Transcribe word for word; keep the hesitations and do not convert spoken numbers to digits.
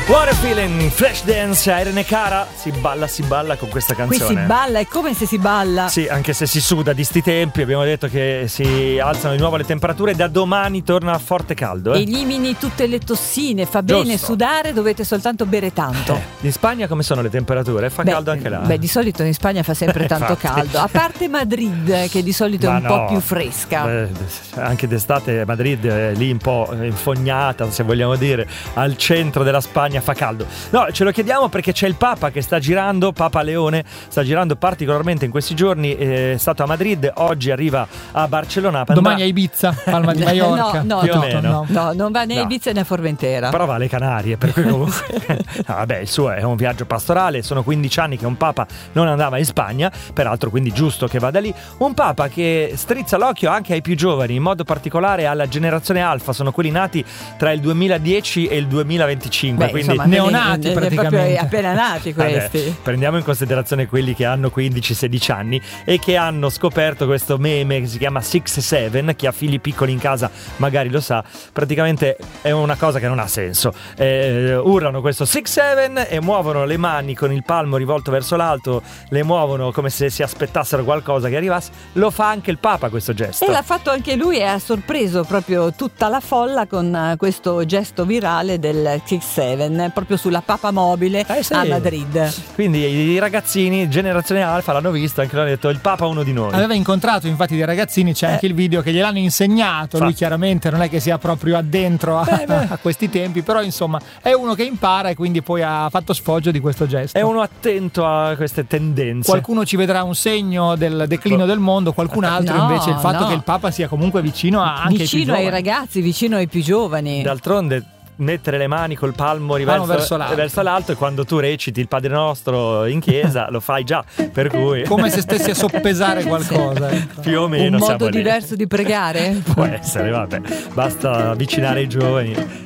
What a feeling, Flashdance, Irene Cara. Si balla, si balla con questa canzone. Qui si balla, è come se si balla. Sì, anche se si suda di sti tempi. Abbiamo detto che si alzano di nuovo le temperature. Da domani torna forte caldo, eh? Elimini tutte le tossine, fa bene Giusto. sudare, dovete soltanto bere tanto. Eh, in Spagna come sono le temperature? Fa Beh, caldo anche là? Beh, di solito in Spagna fa sempre tanto Infatti. caldo. A parte Madrid, che di solito è Ma un no. po' più fresca. Beh, anche d'estate Madrid è lì un po' infognata, se vogliamo dire, al centro della Spagna fa caldo. No, ce lo chiediamo perché c'è il Papa che sta girando, Papa Leone sta girando particolarmente in questi giorni, è stato a Madrid, oggi arriva a Barcellona. Domani a Ibiza, Palma di Maiorca. No, no, Più o no, meno. no, no, non va né a No. Ibiza né a Formentera. Però va alle Canarie, per cui comunque no, vabbè, il suo è un viaggio pastorale, sono quindici anni che un Papa non andava in Spagna, peraltro quindi giusto che vada lì. Un Papa che strizza l'occhio anche ai più giovani, in modo particolare alla generazione Alfa, sono quelli nati tra il duemiladieci e il duemilaventicinque, Beh, quindi insomma, neonati ne- ne- praticamente. proprio appena nati questi. Vabbè, prendiamo in considerazione quelli che hanno quindici sedici anni e che hanno scoperto questo meme che si chiama six seven. Chi ha figli piccoli in casa magari lo sa, praticamente è una cosa che non ha senso. Eh, urlano questo six seven e muovono le mani con il palmo rivolto verso l'alto, le muovono come se si aspettassero qualcosa che arrivasse. Lo fa anche il Papa questo gesto. E l'ha fatto anche lui e ha sorpreso proprio tutta la folla con eh, questo gesto virale del six seven, proprio sulla Papa mobile Eh sì. a Madrid. Quindi i ragazzini, generazione Alfa, l'hanno visto, anche loro hanno detto il Papa è uno di noi. Aveva incontrato infatti dei ragazzini, c'è Eh. anche il video che gliel'hanno insegnato. Fa. Lui chiaramente non è che sia proprio addentro a, Beh, beh. a questi tempi, però insomma è uno che impara e quindi poi ha fatto sfoggio di questo gesto. È uno attento a queste tendenze. Qualcuno ci vedrà un segno del declino del mondo, qualcun altro No, invece il fatto no. che il Papa sia comunque vicino a, anche Vicino ai ai più giovani. ragazzi, vicino ai più giovani. D'altronde mettere le mani col palmo riverso, Palmo verso l'alto. verso l'alto, e quando tu reciti il Padre Nostro in chiesa lo fai già, per cui Come se stessi a soppesare qualcosa. ecco. più o Un meno modo siamo lì. diverso di pregare? Può essere, vabbè, basta avvicinare i giovani.